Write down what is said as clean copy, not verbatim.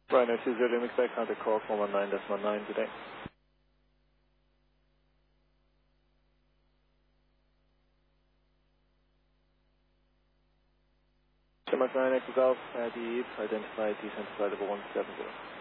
Ryanair 20 expect contact call 419.9 today. Denmark 9 Echo Golf, the identified descent flight of 170.